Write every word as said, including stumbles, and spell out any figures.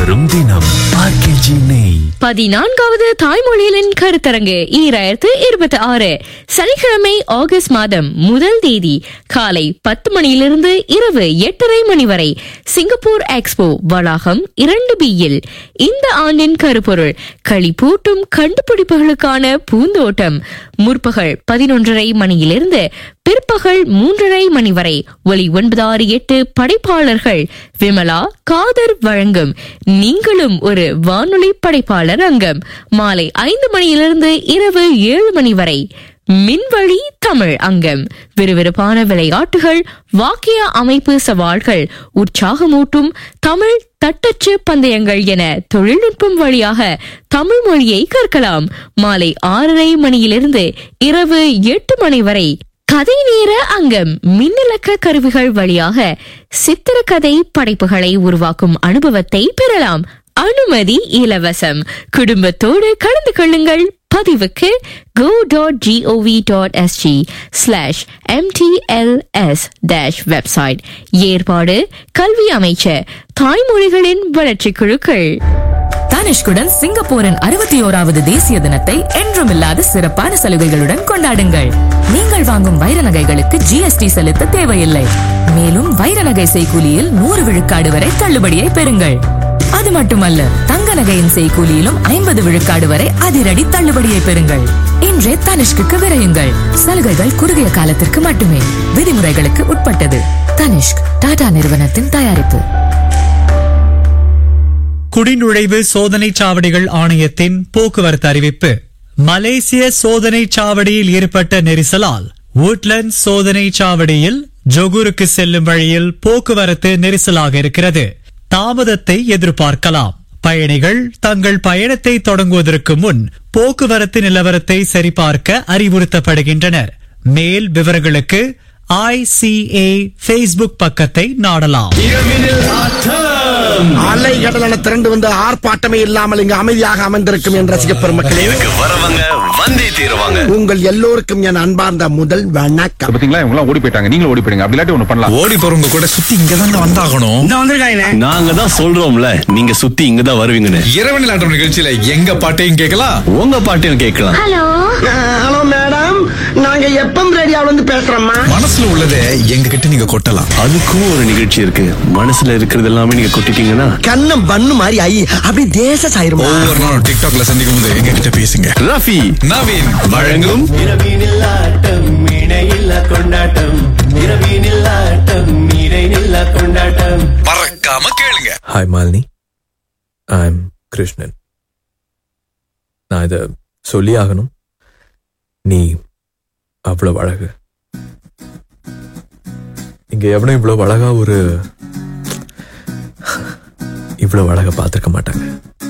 தினம் பதினான்காவது தாய்மொழியின் கருத்தரங்கு ஈராயிரத்து இருபத்தி ஆறு சனிக்கிழமை ஆகஸ்ட் மாதம் முதல் தேதி காலை பத்து மணியிலிருந்து இரவு எட்டரை மணி வரை சிங்கப்பூர் எக்ஸ்போ வளாகம் இரண்டு பியில். இந்த ஆண்டின் கருப்பொருள் களிப்பூட்டும் கண்டுபிடிப்புகளுக்கான பூந்தோட்டம். முற்பகல் பதினொன்றரை மணியிலிருந்து பிற்பகல் மூன்றரை மணி வரை ஒலி ஒன்பது ஆறு எட்டு படைப்பாளர்கள் விமலா காதர் வழங்கும் நீங்களும் ஒரு வானொலி படைப்பாளர் அங்கம். மாலை ஐந்து மணியிலிருந்து இரவு ஏழு மணி வரை மின்வழி தமிழ் அங்கம். விறுவிறுப்பான விளையாட்டுகள், வாக்கிய அமைப்பு சவால்கள், உற்சாகமூட்டும் தமிழ் தட்டச்சு பந்தயங்கள் என தொழில்நுட்பம் வழியாக தமிழ் மொழியை கற்கலாம். மாலை ஆறரை மணியிலிருந்து இரவு எட்டு மணி வரை கதை நேர அங்கம். மின்னலக்க கருவிகள் வழியாக சித்திரக்கதை படைப்புகளை உருவாக்கும் அனுபவத்தை பெறலாம். அனுமதி இலவசம். குடும்பத்தோடு கலந்து கொள்ளுங்கள். பதிவுக்கு go dot gov dot sg slash mtls dash website. ஏற்பாடு கல்வி அமைச்சர், தாய்மொழிகளின் வளர்ச்சி குழுக்கள். தனிஷ்குடன் சிங்கப்பூரின் அறுபத்தி ஓராவது தேசிய தினத்தை என்றுமில்லாத சிறப்பான சலுகைகளுடன் கொண்டாடுங்கள். நீங்கள் வாங்கும் வைர நகைகளுக்கு ஜிஎஸ்டி செலுத்த தேவையில்லை. மேலும் வைர நகை செய்கூலியில் நூறு விழுக்காடு வரை தள்ளுபடியை பெறுங்கள். அது மட்டுமல்ல, தங்க நகையின் செய்கூலியிலும் ஐம்பது விழுக்காடு வரை அதிரடி தள்ளுபடியை பெறுங்கள். இன்றே தனிஷ்குக்கு விரையுங்கள். சலுகைகள் குறுகிய காலத்திற்கு மட்டுமே. விதிமுறைகளுக்கு உட்பட்டது. தனிஷ்க் டாடா நிறுவனத்தின் தயாரிப்பு. குடிநுழைவு சோதனை சாவடிகள் ஆணையத்தின் போக்குவரத்து அறிவிப்பு. மலேசிய சோதனை சாவடியில் ஏற்பட்ட நெரிசலால் woodlands சோதனை சாவடியில் ஜொகூருக்கு செல்லும் வழியில் போக்குவரத்து நெரிசலாக இருக்கிறது. தாமதத்தை எதிர்பார்க்கலாம். பயணிகள் தங்கள் பயணத்தை தொடங்குவதற்கு முன் போக்குவரத்து நிலவரத்தை சரிபார்க்க அறிவுறுத்தப்படுகின்றனர். மேல் விவரங்களுக்கு ஐ சி ஏ Facebook பக்கத்தை நாடலாம். அலை கடலான திரண்டு வந்து ஆர்ப்பாட்டமே இல்லாமல் இங்கு அமைதியாக அமர்ந்திருக்கும் என் ரசிக பெருமக்களே, வரவங்க வந்தே தீருவாங்க. உங்கள் எல்லோருக்கும் என் அன்பார்ந்த முதல் வணக்கம். பாத்தீங்களா, இவங்க ஓடி போயிட்டாங்க. நீங்களும் ஓடி போயிடுங்க. அப்படி இல்லாட்டி ஒண்ணு பண்ணலாம். ஓடி போறவங்க கூட சுத்தி இங்கதான் வந்தாகணும். நாங்க தான் சொல்றோம்ல, நீங்க சுத்தி இங்கதான் வருவீங்கன்னு. இரவு நிலாட்டம் நிகழ்ச்சியில எங்க பாட்டையும் கேட்கலாம், உங்க பாட்டையும் கேட்கலாம். ஹலோ ஹலோ மேடம், நாங்க எப்பம் ரேடியோல இருந்து பேசுறோம்மா. மனசுல உள்ளதை எங்க கிட்ட நீங்க கொட்டலாம். அதுக்கும் ஒரு நிகழ்ச்சி இருக்கு. மனசுல இருக்கிறது எல்லாமே நீங்க கொட்டிட்டீங்கன்னா கண்ணம் பண்ணு மாதிரி ஐ அப்படி தேச சாயிருமா. ஒவ்வொரு நாளும் டிக்டாக்ல சந்திக்கும் போது எங்க கிட்ட பேசுங்க. ரஃபி நவீன் வழங்கும் இரவினில் ஆட்டம் இணையில்லா கொண்டாட்டம். இரவினில் ஆட்டம் இணையில்லா கொண்டாட்டம். பறக்காம கேளுங்க. Hi Malini, I am Krishnan. நான் இத சொல்லி ஆகணும். நீ அவ்வளவு அழகு. இங்க எவனும் இவ்வளவு அழகா ஒரு இவ்வளவு அழகா பார்த்திருக்க மாட்டாங்க.